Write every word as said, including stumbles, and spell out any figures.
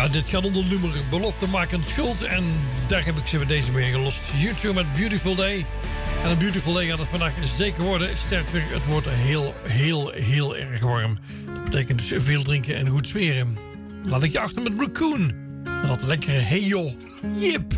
Ja, dit gaat onder nummer belofte maken schuld. En daar heb ik ze bij deze mee gelost. YouTube met Beautiful Day. En een Beautiful Day gaat het vandaag zeker worden. Sterker, het wordt heel, heel, heel erg warm. Dat betekent dus veel drinken en goed zweren. Laat ik je achter met Raccoon. En dat lekkere hey joh, jip.